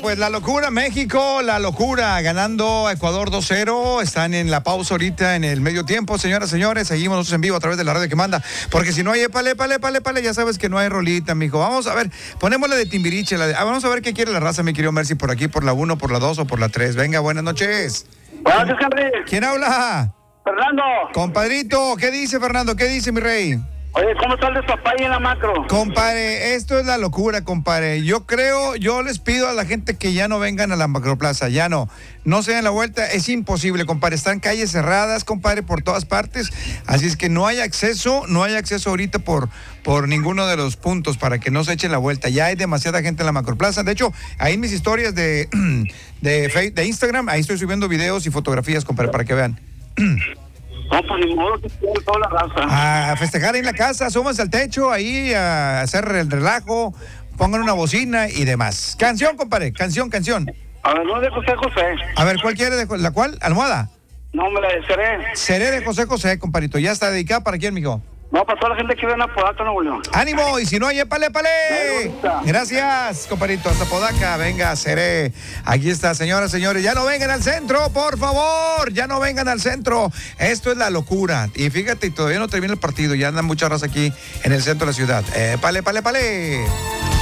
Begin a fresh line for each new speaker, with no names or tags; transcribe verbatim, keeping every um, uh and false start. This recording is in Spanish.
pues la locura México, la locura, ganando a Ecuador dos cero, están en la pausa ahorita en el medio tiempo, señoras, señores, seguimos nosotros en vivo a través de la radio que manda, porque si no hay épale, épale, épale, épale, ya sabes que no hay rolita, mijo. Vamos a ver, ponemos la de Timbiriche, la de, ah, vamos a ver qué quiere la raza, mi querido Mercy, por aquí, por la uno, por la dos o por la tres. Venga, buenas noches.
Buenas noches, Henry.
¿Quién habla?
Fernando.
Compadrito, ¿qué dice Fernando? ¿Qué dice mi rey?
Oye, ¿cómo está el despapalle en la macro?
Compadre, esto es la locura, compadre. Yo creo, yo les pido a la gente que ya no vengan a la macroplaza, ya no. No se den la vuelta, es imposible, compadre. Están calles cerradas, compadre, por todas partes. Así es que no hay acceso, no hay acceso ahorita por, por ninguno de los puntos para que no se echen la vuelta. Ya hay demasiada gente en la macroplaza. De hecho, ahí en mis historias de, de, Facebook, de Instagram, ahí estoy subiendo videos y fotografías, compadre, para que vean.
No, pues ni modo que tiene toda la raza.
A festejar ahí en la casa, súbanse al techo, ahí a hacer el relajo, pongan una bocina y demás. Canción, compadre, canción, canción.
A ver, no de José José.
A ver, ¿cuál quiere? De, ¿La cuál? ¿Almohada?
No, me la desearé.
Seré de José José, compadrito. ¿Ya está dedicada para quién, mijo?
No, para toda la gente que vive en Apodaca, Nuevo León.
¡Ánimo! Y si no hay, épale, épale. Gracias, compadrito. Hasta Podaca. Venga, seré. Aquí está, señoras, señores. Ya no vengan al centro, por favor. Ya no vengan al centro. Esto es la locura. Y fíjate, todavía no termina el partido. Ya andan muchas raza aquí en el centro de la ciudad. ¡Épale, épale, épale!